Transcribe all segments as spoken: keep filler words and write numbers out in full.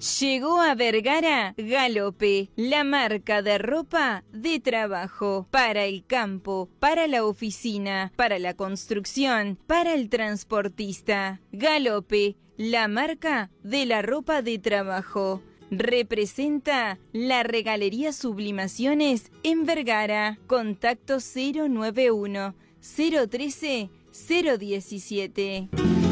Llegó a Vergara Galope, la marca de ropa de trabajo para el campo, para la oficina, para la construcción, para el transportista. Galope, la marca de la ropa de trabajo. Representa la Regalería Sublimaciones en Vergara. Contacto cero nueve uno, cero uno tres, cero uno siete.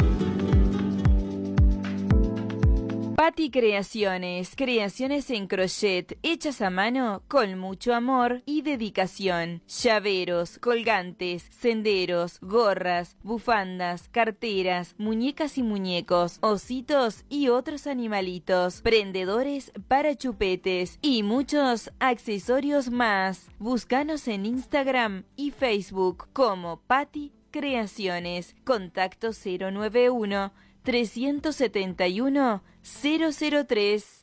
Patti Creaciones, creaciones en crochet, hechas a mano con mucho amor y dedicación. Llaveros, colgantes, senderos, gorras, bufandas, carteras, muñecas y muñecos, ositos y otros animalitos, prendedores para chupetes y muchos accesorios más. Búscanos en Instagram y Facebook como Patti Creaciones. Contacto cero nueve uno, trescientos setenta y uno, cero cero tres.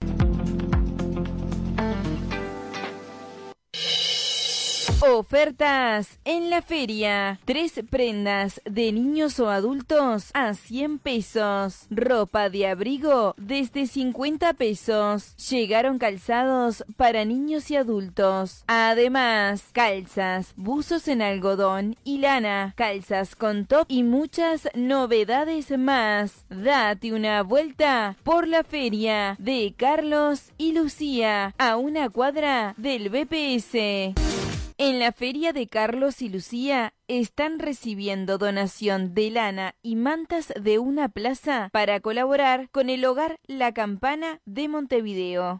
Ofertas en la feria. Tres prendas de niños o adultos a cien pesos. Ropa de abrigo desde cincuenta pesos. Llegaron calzados para niños y adultos. Además, calzas, buzos en algodón y lana, calzas con top y muchas novedades más. Date una vuelta por la feria de Carlos y Lucía a una cuadra del B P S. En la feria de Carlos y Lucía están recibiendo donación de lana y mantas de una plaza para colaborar con el Hogar La Campana de Montevideo.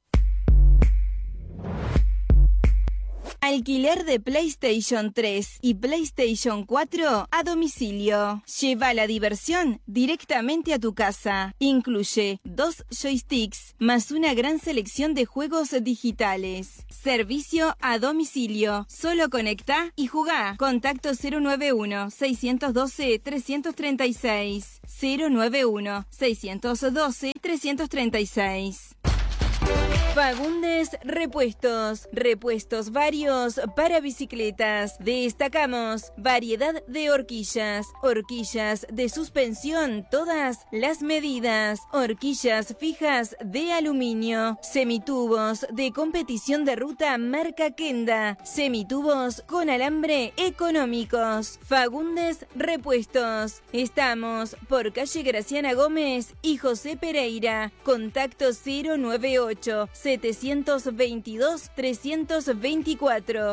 Alquiler de PlayStation tres y PlayStation cuatro a domicilio. Lleva la diversión directamente a tu casa. Incluye dos joysticks más una gran selección de juegos digitales. Servicio a domicilio. Solo conecta y jugá. Contacto cero nueve uno, seis uno dos, tres tres seis. cero nueve uno, seis uno dos, tres tres seis. Fagundes Repuestos, repuestos varios para bicicletas. Destacamos variedad de horquillas, horquillas de suspensión, todas las medidas, horquillas fijas de aluminio, semitubos de competición de ruta marca Kenda, semitubos con alambre económicos. Fagundes Repuestos. Estamos por calle Graciana Gómez y José Pereira. Contacto cero nueve ocho, setecientos veintidós, trescientos veinticuatro.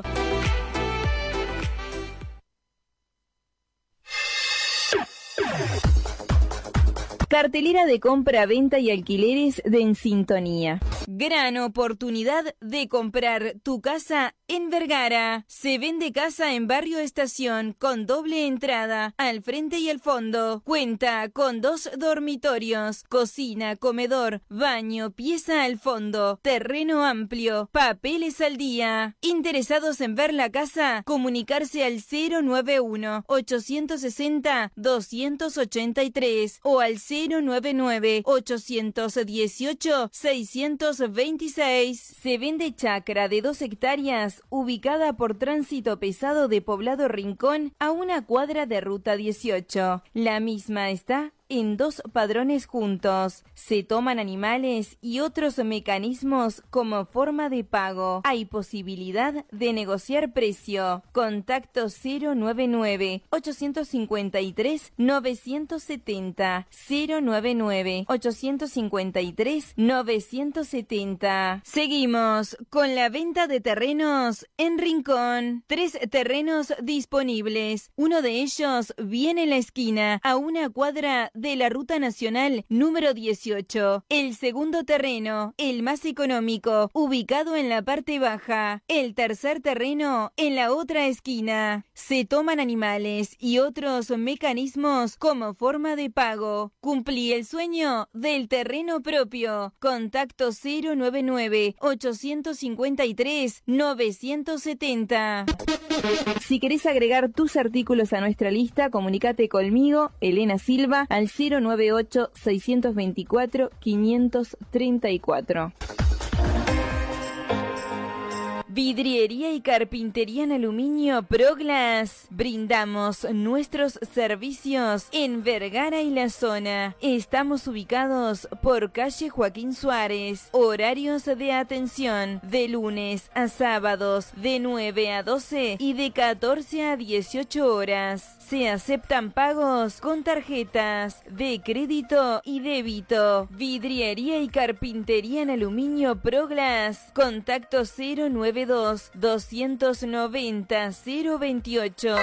Cartelera de compra, venta y alquileres de En Sintonía. Gran oportunidad de comprar tu casa en Vergara. Se vende casa en Barrio Estación con doble entrada al frente y al fondo. Cuenta con dos dormitorios, cocina, comedor, baño, pieza al fondo, terreno amplio, papeles al día. ¿Interesados en ver la casa? Comunicarse al cero nueve uno, ochocientos sesenta, doscientos ochenta y tres o al cero nueve nueve, ochocientos dieciocho, seiscientos veintiséis. Se vende chacra de dos hectáreas ubicada por tránsito pesado de Poblado Rincón a una cuadra de Ruta dieciocho. La misma está en dos padrones juntos. Se toman animales y otros mecanismos como forma de pago. Hay posibilidad de negociar precio. Contacto cero nueve nueve, ochocientos cincuenta y tres, novecientos setenta. cero nueve nueve, ochocientos cincuenta y tres, novecientos setenta. Seguimos con la venta de terrenos en Rincón. Tres terrenos disponibles. Uno de ellos viene en la esquina, a una cuadra de la Ruta Nacional número dieciocho. El segundo terreno, el más económico, ubicado en la parte baja. El tercer terreno, en la otra esquina. Se toman animales y otros mecanismos como forma de pago. Cumplí el sueño del terreno propio. Contacto cero nueve nueve, ochocientos cincuenta y tres, novecientos setenta. Si querés agregar tus artículos a nuestra lista, comunícate conmigo, Elena Silva, al cero nueve ocho, seiscientos veinticuatro, quinientos treinta y cuatro. Vidriería y carpintería en aluminio Proglass. Brindamos nuestros servicios en Vergara y la zona. Estamos ubicados por calle Joaquín Suárez. Horarios de atención de lunes a sábados de nueve a doce y de catorce a dieciocho horas. Se aceptan pagos con tarjetas de crédito y débito. Vidriería y carpintería en aluminio Proglass. Contacto cero nueve dos, doscientos noventa, cero veintiocho.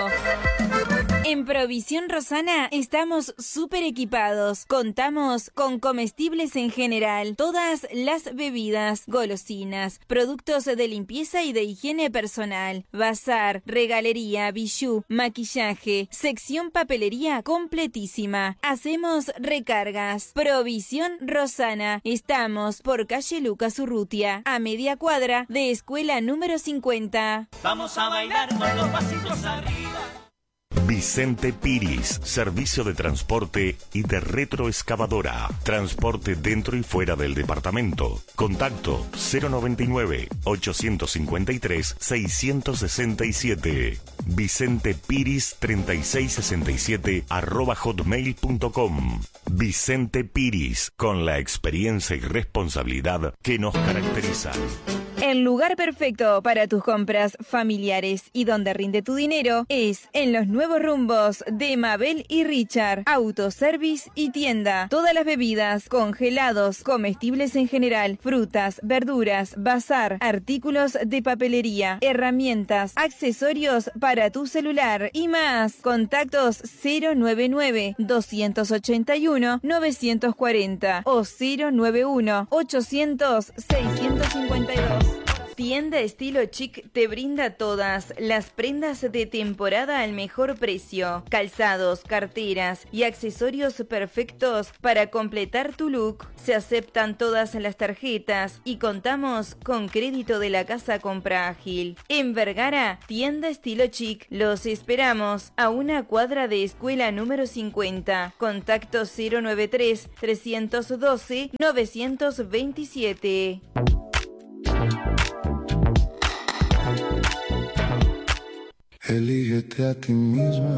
En Provisión Rosana estamos súper equipados. Contamos con comestibles en general, todas las bebidas, golosinas, productos de limpieza y de higiene personal, bazar, regalería, bijú, maquillaje, sección papelería completísima. Hacemos recargas. Provisión Rosana. Estamos por calle Lucas Urrutia, a media cuadra de escuela número cincuenta. Vamos a bailar con los pasitos arriba. Vicente Piris, servicio de transporte y de retroexcavadora. Transporte dentro y fuera del departamento. Contacto cero noventa y nueve, ochocientos cincuenta y tres, seiscientos sesenta y siete. Vicente Piris treinta y seis sesenta y siete arroba hotmail punto com. Vicente Piris, con la experiencia y responsabilidad que nos caracterizan. El lugar perfecto para tus compras familiares y donde rinde tu dinero es en los nuevos rumbos de Mabel y Richard. Autoservice y tienda. Todas las bebidas, congelados, comestibles en general, frutas, verduras, bazar, artículos de papelería, herramientas, accesorios para tu celular y más. Contactos cero noventa y nueve, doscientos ochenta y uno, novecientos cuarenta o cero noventa y uno, ochocientos, seiscientos cincuenta y dos. Tienda Estilo Chic te brinda todas las prendas de temporada al mejor precio. Calzados, carteras y accesorios perfectos para completar tu look. Se aceptan todas las tarjetas y contamos con crédito de la Casa Compra Ágil. En Vergara, Tienda Estilo Chic. Los esperamos a una cuadra de escuela número cincuenta. Contacto cero noventa y tres, trescientos doce, novecientos veintisiete. Elígete a ti misma.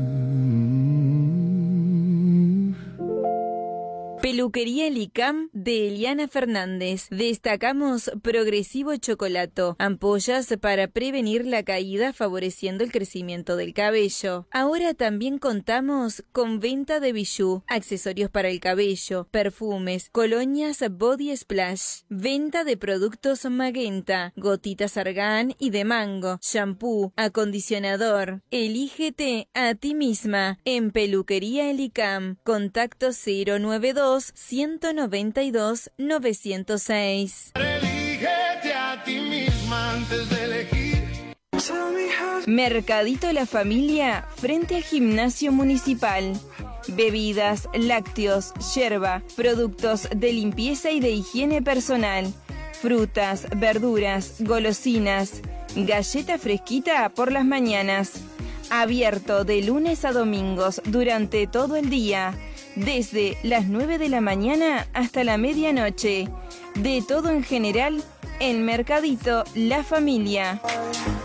Peluquería Licam de Eliana Fernández. Destacamos Progresivo Chocolato. Ampollas para prevenir la caída favoreciendo el crecimiento del cabello. Ahora también contamos con venta de bijú, accesorios para el cabello, perfumes, colonias Body Splash. Venta de productos Magenta, gotitas Argan y de mango, shampoo, acondicionador. Elígete a ti misma en Peluquería Elicam. Contacto cero noventa y dos, ciento noventa y dos, novecientos seis. Elígete a ti misma antes de elegir. Mercadito La Familia frente al Gimnasio Municipal. Bebidas, lácteos, yerba, productos de limpieza y de higiene personal, frutas, verduras, golosinas, galleta fresquita por las mañanas. Abierto de lunes a domingos durante todo el día. Desde las nueve de la mañana hasta la medianoche. De todo en general, en Mercadito La Familia.